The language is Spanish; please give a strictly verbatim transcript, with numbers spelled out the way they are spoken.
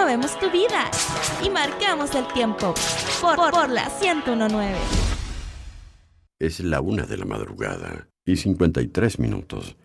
movemos tu vida y marcamos el tiempo por, por, por la ciento uno punto nueve. Es la una de la madrugada y cincuenta y tres minutos.